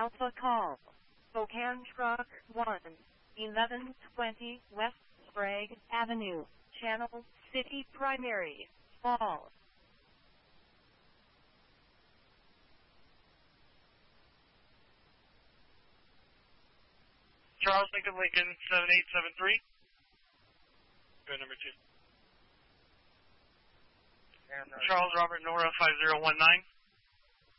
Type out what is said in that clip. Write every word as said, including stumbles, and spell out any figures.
Alpha call. Spokane Truck one, eleven twenty West Sprague Avenue, Channel City Primary, Fall. Charles Lincoln Lincoln seven eight seven three. Go number two. And, uh, Charles Robert Nora five zero one nine.